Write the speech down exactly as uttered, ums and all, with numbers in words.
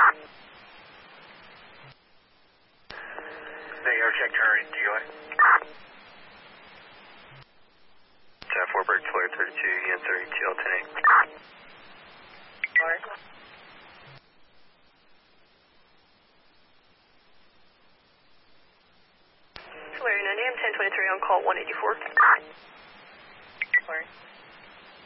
Hey, air check turn D O A. Jeff Warburg, Flare thirty-two, E N thirty-two, L ten eight. Alright. Flare ninety, I'm ten twenty-three on call one eighty-four. Sorry.